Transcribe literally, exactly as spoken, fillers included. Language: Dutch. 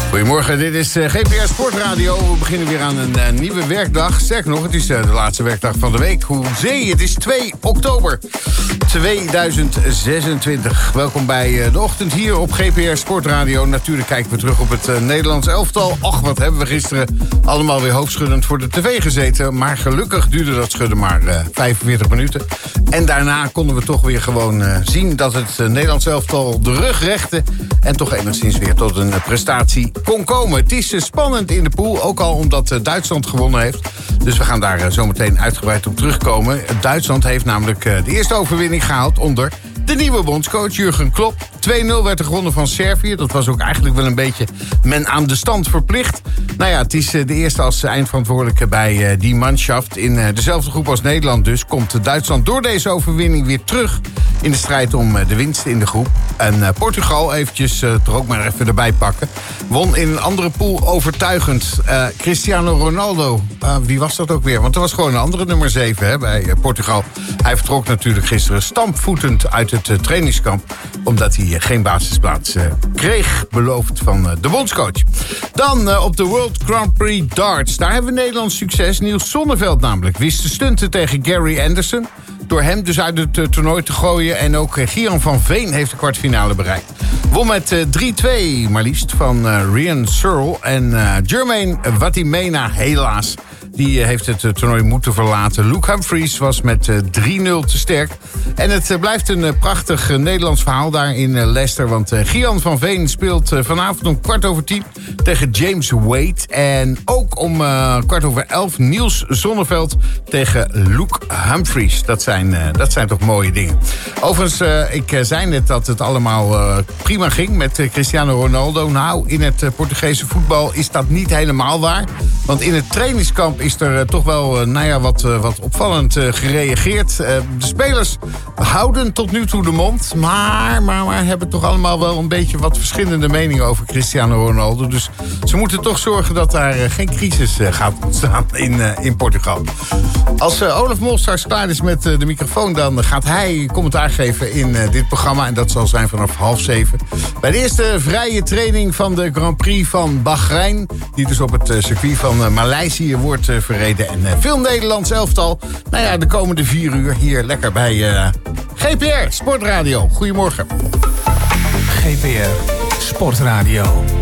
Goedemorgen, dit is uh, G P R Sportradio. We beginnen weer aan een uh, nieuwe werkdag. Sterker nog, het is uh, de laatste werkdag van de week. Hoezee, het is twee oktober tweeduizend zesentwintig. Welkom bij uh, de ochtend hier op G P R Sportradio. Natuurlijk kijken we terug op het uh, Nederlands elftal. Och, wat hebben we gisteren allemaal weer hoofdschuddend voor de tv gezeten. Maar gelukkig duurde dat schudden maar uh, vijfenveertig minuten. En daarna konden we toch weer gewoon uh, zien dat het uh, Nederlands elftal de rug rechte en toch enigszins weer tot een uh, prestatie kon komen. Het is uh, spannend in de pool, ook al omdat uh, Duitsland gewonnen heeft. Dus we gaan daar uh, zo meteen uitgebreid op terugkomen. Duitsland heeft namelijk uh, de eerste overwinning gehaald onder de nieuwe bondscoach Jurgen Klopp. twee nul werd er gewonnen van Servië. Dat was ook eigenlijk wel een beetje men aan de stand verplicht. Nou ja, het is de eerste als eindverantwoordelijke bij die manschaft. In dezelfde groep als Nederland dus komt Duitsland door deze overwinning weer terug in de strijd om de winst in de groep. En Portugal, eventjes uh, er ook maar even erbij pakken, won in een andere pool overtuigend. Uh, Cristiano Ronaldo, uh, wie was dat ook weer? Want er was gewoon een andere nummer zeven hè, bij uh, Portugal. Hij vertrok natuurlijk gisteren stampvoetend uit het uh, trainingskamp, omdat hij uh, geen basisplaats uh, kreeg, beloofd van uh, de bondscoach. Dan uh, op de World Grand Prix Darts. Daar hebben we Nederlands succes. Niels Zonneveld namelijk wist te stunten tegen Gary Anderson, door hem dus uit het uh, toernooi te gooien. En ook uh, Gian van Veen heeft de kwartfinale bereikt. Won met uh, drie twee maar liefst van uh, Ryan Searle. En uh, Jermaine Watimena helaas, die uh, heeft het uh, toernooi moeten verlaten. Luke Humphries was met uh, drie nul te sterk. En het uh, blijft een uh, prachtig uh, Nederlands verhaal daar in uh, Leicester. Want uh, Gian van Veen speelt uh, vanavond om kwart over tien tegen James Wade. En ook om uh, kwart over elf Niels Zonneveld tegen Luke Humphries. Dat zijn, uh, dat zijn toch mooie dingen. Overigens, uh, ik uh, zei net dat het allemaal uh, prima ging met uh, Cristiano Ronaldo. Nou, in het uh, Portugese voetbal is dat niet helemaal waar. Want in het trainingskamp is er uh, toch wel uh, nou ja, wat, uh, wat opvallend uh, gereageerd. Uh, de spelers houden tot nu toe de mond. Maar, maar, maar hebben toch allemaal wel een beetje wat verschillende meningen over Cristiano Ronaldo. Dus ze moeten toch zorgen dat daar uh, geen crisis uh, gaat ontstaan in, uh, in Portugal. Als uh, Olaf Mol straks klaar is met uh, de microfoon, dan gaat hij commentaar geven in uh, dit programma. En dat zal zijn vanaf half zeven. Bij de eerste vrije training van de Grand Prix van Bahrein, die dus op het uh, circuit van uh, Maleisië wordt uh, verreden. En uh, veel Nederlands elftal. Nou ja, de komende vier uur hier lekker bij uh, G P R Sportradio. Goedemorgen. G P R Sportradio.